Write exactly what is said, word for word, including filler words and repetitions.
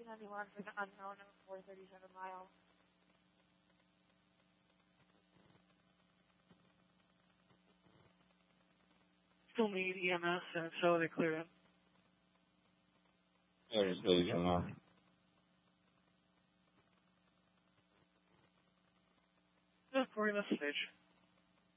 ninety-one for the unknown of four thirty-seven miles. Still need E M S and so they clear it. There's E M S. Yeah, Corey, message stage.